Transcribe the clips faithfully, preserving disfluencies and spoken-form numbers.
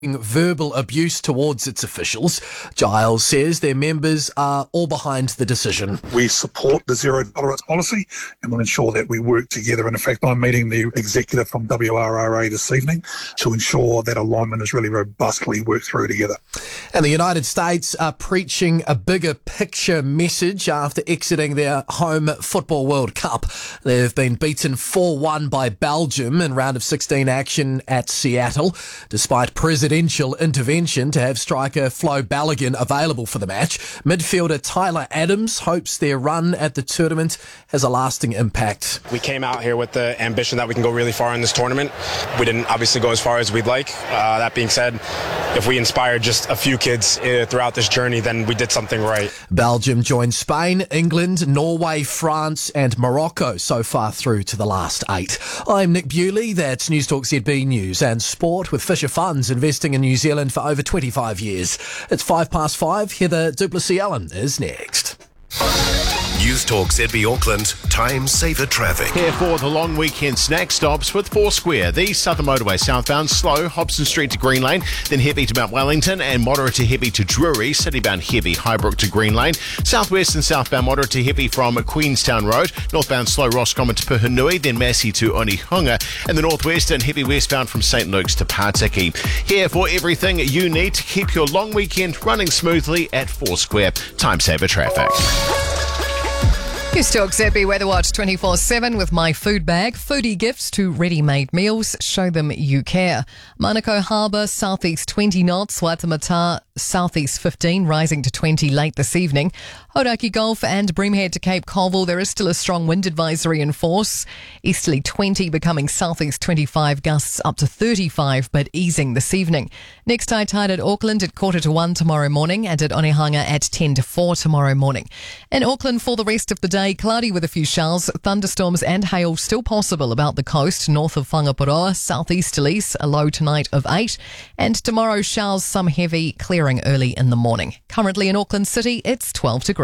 verbal abuse towards its officials. Giles says their members are all behind the decision. We support the zero tolerance policy and will ensure that we work together. And in fact, I'm meeting the executive from W R R A this evening to ensure that alignment is really robustly worked through together. And the United States are preaching a bigger picture message after exiting their home Football World Cup. They've been beaten four one by Belgium in round of sixteen action at Seattle, despite presidential intervention to have striker Flo Balogun available for the match. Midfielder Tyler Adams hopes their run at the tournament has a lasting impact. We came out here with the ambition that we can go really far in this tournament. We didn't obviously go as far as we'd like. Uh, that being said, if we inspired just a few kids uh, throughout this journey, then we did something right. Belgium joined Spain, England, Norway, France and Morocco so far through to the last eight. I'm Nick Bewley. That's Newstalk Z B News and Sport with Fisher Funds investing in New Zealand for over twenty-five years. It's five past five. Heather Duplessis-Allen is next. Newstalk Z B Auckland, time saver traffic. Here for the long weekend snack stops with Foursquare. The Southern Motorway southbound, slow, Hobson Street to Green Lane, then heavy to Mount Wellington and moderate to heavy to Drury, citybound heavy, Highbrook to Green Lane, southwest and southbound moderate to heavy from Queenstown Road, northbound slow Roscommon to Puhinui, then Massey to Onehunga, and the northwest and heavy westbound from St Luke's to Partiki. Here for everything you need to keep your long weekend running smoothly at Foursquare. Time saver traffic. Newstalk Z B Weather Watch twenty-four seven with My Food Bag. Foodie gifts to ready-made meals. Show them you care. Manukau Harbour, southeast twenty knots. Waitemata, southeast fifteen, rising to twenty late this evening. Hauraki Gulf and Breamhead to Cape Colville, there is still a strong wind advisory in force. Easterly twenty becoming southeast twenty-five, gusts up to thirty-five, but easing this evening. Next high tide at Auckland at quarter to one tomorrow morning and at Onehunga at ten to four tomorrow morning. In Auckland for the rest of the day, cloudy with a few showers, thunderstorms and hail still possible about the coast north of Whangaparoa, southeasterlies, a low tonight of eight. And tomorrow showers, some heavy, clearing early in the morning. Currently in Auckland City, it's twelve degrees.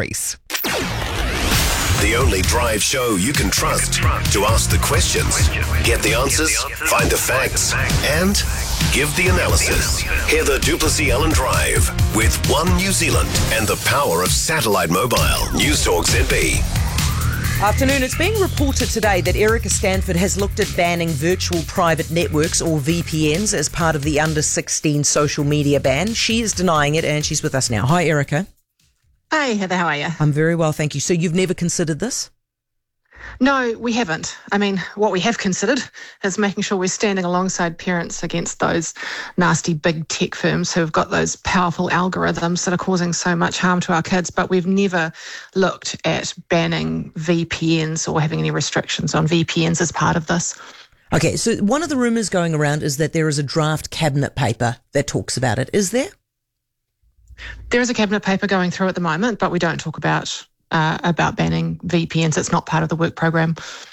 The only drive show you can trust to ask the questions, get the answers, find the facts, and give the analysis. Heather Duplessis-Allen Drive with One New Zealand and the power of satellite mobile. Newstalk Z B. Afternoon. It's being reported today that Erica Stanford has looked at banning virtual private networks or V P Ns as part of the under sixteen social media ban. She is denying it and she's with us now. Hi, Erica. Hi, Heather. How are you? I'm very well, thank you. So you've never considered this? No, we haven't. I mean, what we have considered is making sure we're standing alongside parents against those nasty big tech firms who have got those powerful algorithms that are causing so much harm to our kids. But we've never looked at banning V P Ns or having any restrictions on V P Ns as part of this. Okay, so one of the rumours going around is that there is a draft cabinet paper that talks about it. Is there? There is a cabinet paper going through at the moment, but we don't talk about uh, about banning V P Ns. It's not part of the work program.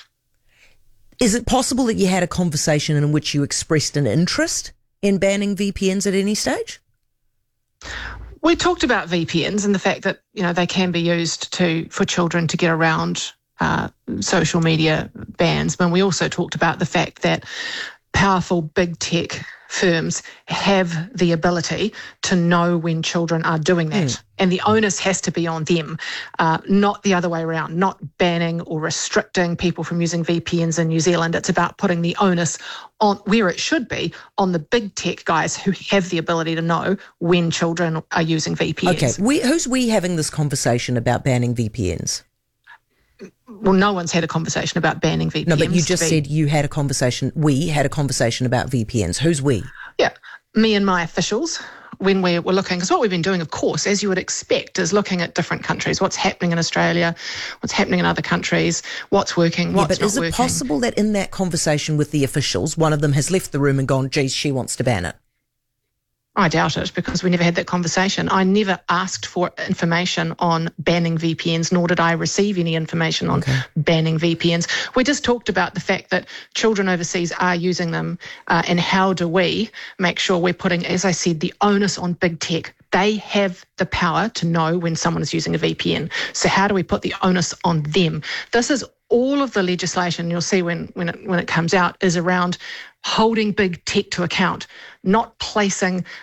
Is it possible that you had a conversation in which you expressed an interest in banning V P Ns at any stage? We talked about V P Ns and the fact that, you know, they can be used to for children to get around uh, social media bans. But we also talked about the fact that powerful big tech firms have the ability to know when children are doing that. Mm. And the onus has to be on them, uh, not the other way around, not banning or restricting people from using V P Ns in New Zealand. It's about putting the onus on where it should be, on the big tech guys who have the ability to know when children are using V P Ns. Okay, we, who's we having this conversation about banning V P Ns? Well, no one's had a conversation about banning V P Ns. No, but you just said you had a conversation, we had a conversation about V P Ns. Who's we? Yeah, me and my officials, when we were looking, because what we've been doing, of course, as you would expect, is looking at different countries, what's happening in Australia, what's happening in other countries, what's working, what's yeah, but not is it working. possible that in that conversation with the officials, one of them has left the room and gone, geez, she wants to ban it? I doubt it, because we never had that conversation. I never asked for information on banning V P Ns, nor did I receive any information on okay. banning V P Ns. We just talked about the fact that children overseas are using them, uh, and how do we make sure we're putting, as I said, the onus on big tech. They have the power to know when someone is using a V P N. So how do we put the onus on them? This is all of the legislation you'll see when, when, it, when it comes out is around holding big tech to account, not placing